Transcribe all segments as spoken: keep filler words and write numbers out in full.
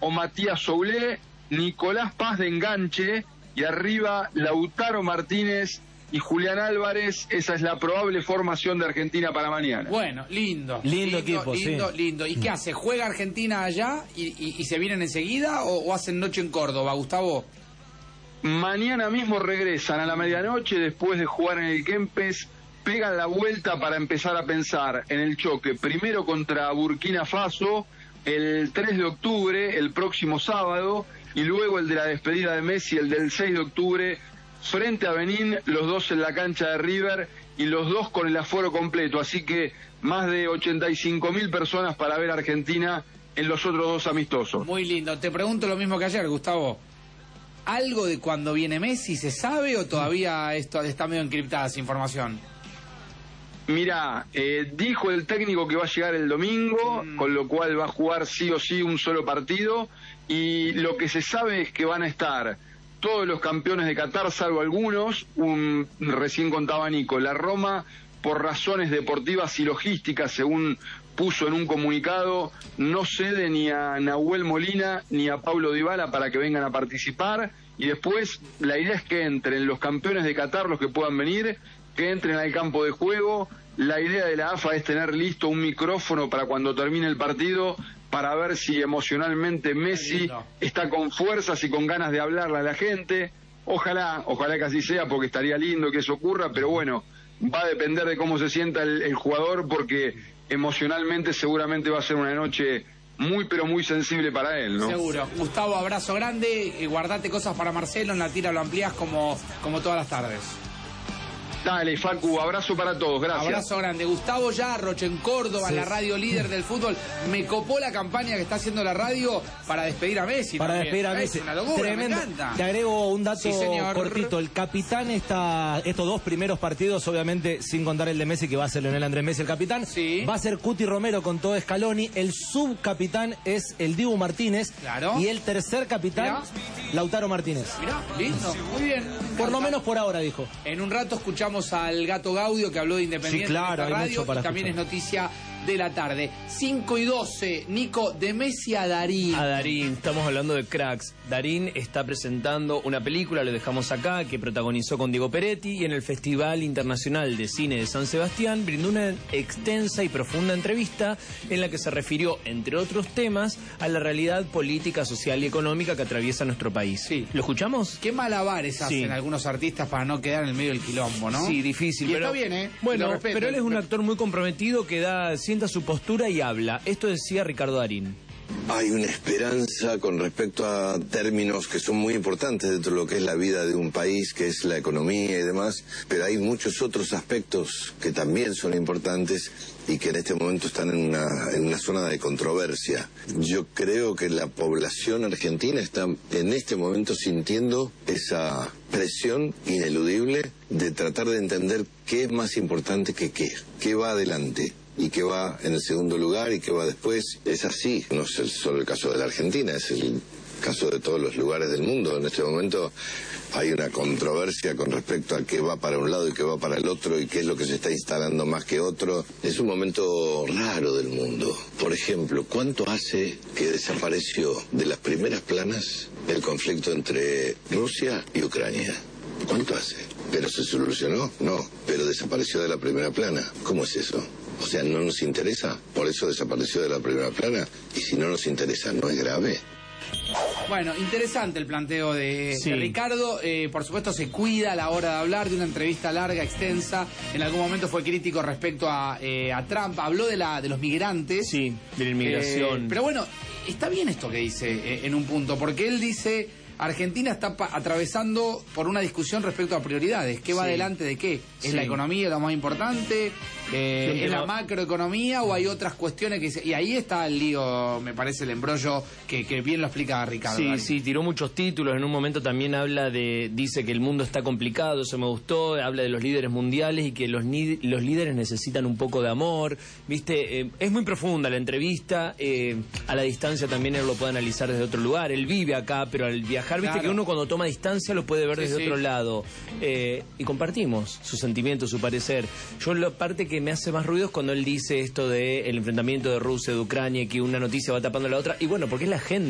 o Matías Soulé, Nicolás Paz de enganche y arriba Lautaro Martínez y Julián Álvarez. Esa es la probable formación de Argentina para mañana. Bueno, lindo. Lindo, lindo equipo, lindo, sí. lindo. ¿Y qué hace? ¿Juega Argentina allá y, y, y se vienen enseguida o, o hacen noche en Córdoba, Gustavo? Mañana mismo regresan a la medianoche después de jugar en el Kempes, pegan la vuelta para empezar a pensar en el choque, primero contra Burkina Faso, el tres de octubre, el próximo sábado, y luego el de la despedida de Messi, el del seis de octubre, frente a Benín, los dos en la cancha de River y los dos con el aforo completo, así que más de ochenta y cinco mil personas para ver a Argentina en los otros dos amistosos. Muy lindo. Te pregunto lo mismo que ayer, Gustavo. ¿Algo de cuando viene Messi se sabe o todavía esto está medio encriptada esa información? Mirá, eh, dijo el técnico que va a llegar el domingo, mm. con lo cual va a jugar sí o sí un solo partido, y lo que se sabe es que van a estar todos los campeones de Qatar, salvo algunos. Un, recién contaba Nico, la Roma, por razones deportivas y logísticas, según puso en un comunicado, no cede ni a Nahuel Molina ni a Paulo Dybala para que vengan a participar, y después la idea es que entren los campeones de Qatar, los que puedan venir, que entren al campo de juego. La idea de la A F A es tener listo un micrófono para cuando termine el partido, para ver si emocionalmente Messi está con fuerzas y con ganas de hablarle a la gente. Ojalá, ojalá que así sea, porque estaría lindo que eso ocurra, pero bueno, va a depender de cómo se sienta el, el jugador, porque emocionalmente seguramente va a ser una noche muy pero muy sensible para él, ¿no? Seguro. Gustavo, abrazo grande, eh, guardate cosas para Marcelo, en la tira lo amplías como, como todas las tardes. Dale, Facu, abrazo para todos, gracias. Abrazo grande. Gustavo Yarroch en Córdoba, sí. La radio líder del fútbol. Me copó la campaña que está haciendo la radio para despedir a Messi. Para también. despedir a Messi. Es una locura, tremendo. Me encanta. Te agrego un dato sí, cortito. El capitán está, estos dos primeros partidos, obviamente, sin contar el de Messi, que va a ser Lionel Andrés Messi el capitán, sí. va a ser Cuti Romero con todo Scaloni. El subcapitán es el Dibu Martínez. Claro. Y el tercer capitán, Mirá. Lautaro Martínez. Mirá, lindo, muy bien. Por lo menos por ahora, dijo. En un rato escuchamos al Gato Gaudio, que habló de Independiente, sí, claro, en esta radio, para y también escuchar. es noticia de la tarde. cinco y doce, Nico, de Messi a Darín. A Darín, estamos hablando de cracks. Darín está presentando una película, lo dejamos acá, que protagonizó con Diego Peretti, y en el Festival Internacional de Cine de San Sebastián brindó una extensa y profunda entrevista en la que se refirió, entre otros temas, a la realidad política, social y económica que atraviesa nuestro país. Sí. ¿Lo escuchamos? Qué malabares hacen sí. algunos artistas para no quedar en el medio del quilombo, ¿no? Sí, difícil. Y pero, está bien, ¿eh? Bueno, pero él es un actor muy comprometido que da, sienta su postura y habla. Esto decía Ricardo Darín. Hay una esperanza con respecto a términos que son muy importantes dentro de lo que es la vida de un país, que es la economía y demás, pero hay muchos otros aspectos que también son importantes y que en este momento están en una, en una zona de controversia. Yo creo que la población argentina está en este momento sintiendo esa presión ineludible de tratar de entender qué es más importante que qué, qué va adelante y qué va en el segundo lugar y qué va después. Es así, no es solo el caso de la Argentina, es el caso de todos los lugares del mundo. En este momento hay una controversia con respecto a qué va para un lado y qué va para el otro y qué es lo que se está instalando más que otro. Es un momento raro del mundo. Por ejemplo, ¿cuánto hace que desapareció de las primeras planas el conflicto entre Rusia y Ucrania? ¿Cuánto hace? ¿Pero se solucionó? No, pero desapareció de la primera plana. ¿Cómo es eso? O sea, ¿no nos interesa? ¿Por eso desapareció de la primera plana? Y si no nos interesa, ¿no es grave? Bueno, interesante el planteo de, sí. de Ricardo. Eh, por supuesto, se cuida a la hora de hablar, de una entrevista larga, extensa. En algún momento fue crítico respecto a, eh, a Trump. Habló de, la, de los migrantes. Sí, de la inmigración. Eh, pero bueno, está bien esto que dice eh, en un punto, porque él dice... Argentina está atravesando por una discusión respecto a prioridades. ¿Qué va sí. adelante de qué? ¿Es sí. la economía lo más importante? Eh, ¿Es la macroeconomía o hay otras cuestiones que se... Y ahí está el lío, me parece, el embrollo que, que bien lo explica Ricardo. Sí, Dani. sí, tiró muchos títulos. En un momento también habla de... Dice que el mundo está complicado, eso me gustó. Habla de los líderes mundiales y que los, los líderes necesitan un poco de amor. Viste, eh, es muy profunda la entrevista. Eh, a la distancia también él lo puede analizar desde otro lugar. Él vive acá, pero al viajar, viste claro. que uno cuando toma distancia lo puede ver sí, desde sí. otro lado. Eh, y compartimos su sentimiento, su parecer. Yo la parte que me hace más ruido es cuando él dice esto de el enfrentamiento de Rusia, de Ucrania, que una noticia va tapando la otra. Y bueno, porque es la agenda.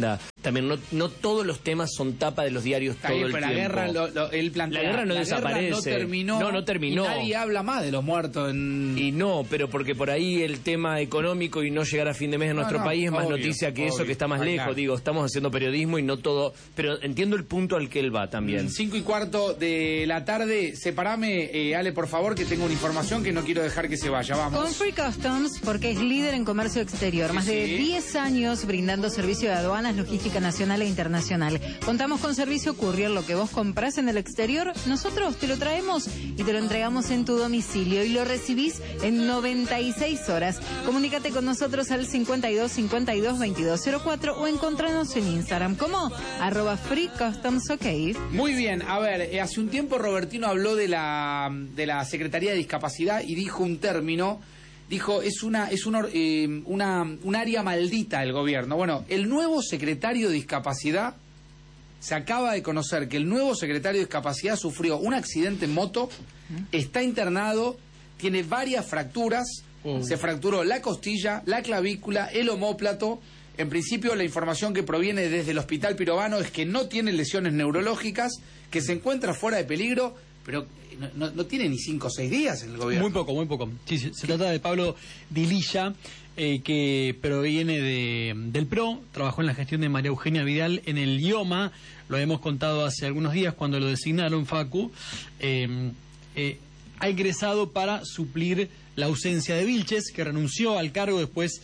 también no, no todos los temas son tapa de los diarios Está todo bien, el pero tiempo. la guerra, lo, lo, él plantea, La guerra no la desaparece. Guerra no terminó. No, no terminó. Y nadie habla más de los muertos en... Y no, pero porque por ahí el tema económico y no llegar a fin de mes en No, nuestro no, país es más obvio, noticia que eso, obvio. que está más Ah, lejos. claro. Digo, estamos haciendo periodismo y no todo. Pero entiendo el punto al que él va también. Cinco y cuarto de la tarde, separame, eh, Ale, por favor, que tengo una información que no quiero dejar que se vaya. Vamos. Con Free Customs, porque es líder en comercio exterior. Más de Sí. diez años brindando servicio de aduanas, logística nacional e internacional. Contamos con servicio courier. Lo que vos comprás en el exterior, nosotros te lo traemos y te lo entregamos en tu domicilio y lo recibís en noventa y seis horas. Comunícate con nosotros al cincuenta y dos cincuenta y dos veintidós cero cuatro o encontranos en Instagram como arroba Free Customs OK. Muy bien, a ver, eh, hace un tiempo Robertino habló de la, de la Secretaría de Discapacidad y dijo un término, dijo, es una es una, eh, una un área maldita del gobierno. Bueno, el nuevo secretario de Discapacidad, se acaba de conocer que el nuevo secretario de Discapacidad sufrió un accidente en moto, está internado, tiene varias fracturas, Oh. se fracturó la costilla, la clavícula, el omóplato. En principio, la información que proviene desde el Hospital Pirovano es que no tiene lesiones neurológicas, que se encuentra fuera de peligro, pero no, no, no tiene ni cinco o seis días en el gobierno. Muy poco, muy poco. Sí, se, se trata de Pablo Dililla, eh, que proviene de, del P R O, trabajó en la gestión de María Eugenia Vidal en el I O M A, lo hemos contado hace algunos días cuando lo designaron, Facu. Eh, eh, ha ingresado para suplir la ausencia de Vilches, que renunció al cargo después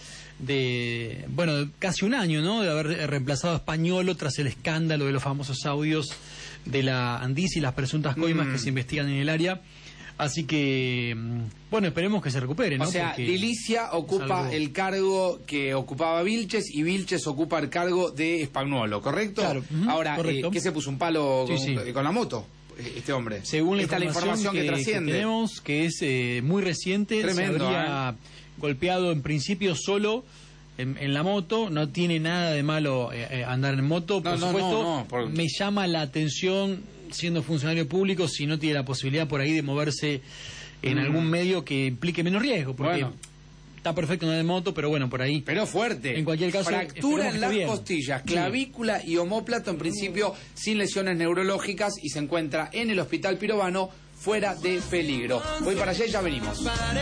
de, bueno, de casi un año, ¿no?, de haber reemplazado a Españolo tras el escándalo de los famosos audios de la Andis y las presuntas coimas Mm. que se investigan en el área. Así que, bueno, esperemos que se recupere, ¿no? O sea, Porque Dilicia ocupa algo- el cargo que ocupaba Vilches y Vilches ocupa el cargo de Spagnuolo, ¿correcto? Claro, ujú, Ahora, correcto. eh, ¿qué se puso? ¿Un palo Sí, con, sí. con la moto? eh, Este hombre. Según la Esta es la información que, trasciende. tenemos, que es eh, muy reciente, Tremendo, se habría golpeado en principio solo en, en la moto. No tiene nada de malo eh, eh, andar en moto, por No, no, supuesto. no, no, por- Me llama la atención, siendo funcionario público, si no tiene la posibilidad por ahí de moverse en Mm. algún medio que implique menos riesgo, porque Bueno. está perfecto andar en moto, pero bueno, por ahí. Pero fuerte. En cualquier caso, fractura esperemos en que las esté bien. costillas, Sí. clavícula y omóplato, en principio sin lesiones neurológicas, y se encuentra en el Hospital Pirovano fuera de peligro. Voy para allá y ya venimos.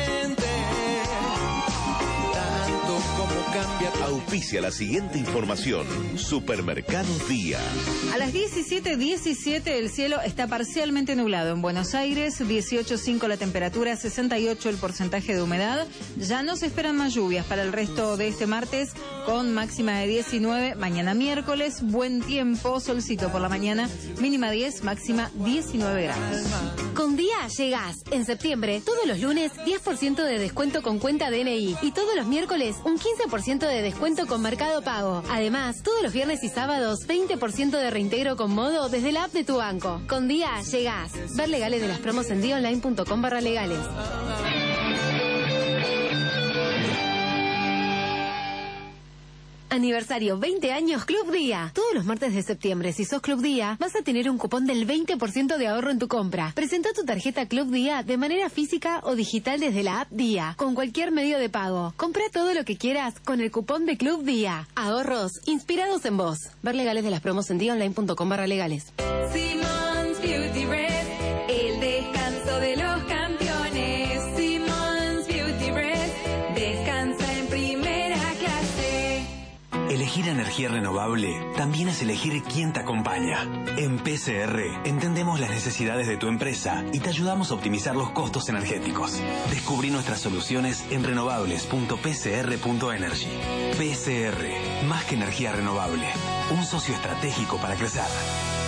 Auspicia la siguiente información. Supermercados Día. A las diecisiete diecisiete el cielo está parcialmente nublado en Buenos Aires, dieciocho coma cinco la temperatura, sesenta y ocho el porcentaje de humedad. Ya no se esperan más lluvias para el resto de este martes, con máxima de diecinueve. Mañana miércoles, buen tiempo, solcito por la mañana, mínima diez, máxima diecinueve grados. Con Día llegás. En septiembre, todos los lunes, diez por ciento de descuento con cuenta D N I. Y todos los miércoles, un quince por ciento de descuento con Mercado Pago. Además, todos los viernes y sábados, veinte por ciento de reintegro con Modo desde la app de tu banco. Con Día llegás. Ver legales de las promos en dionline punto com barra legales. Aniversario veinte años Club Día. Todos los martes de septiembre, si sos Club Día, vas a tener un cupón del veinte por ciento de ahorro en tu compra. Presenta tu tarjeta Club Día de manera física o digital desde la app Día, con cualquier medio de pago. Compra todo lo que quieras con el cupón de Club Día. Ahorros inspirados en vos. Ver legales de las promos en dionline punto com barra legales. Simmons Beauty Rest, el descanso de los campeones. Simmons Beauty Rest, descansa en primera clase. Elegir energía renovable también es elegir quién te acompaña. En P C R entendemos las necesidades de tu empresa y te ayudamos a optimizar los costos energéticos. Descubrí nuestras soluciones en renovables punto p c r punto energy. P C R, más que energía renovable, un socio estratégico para crecer.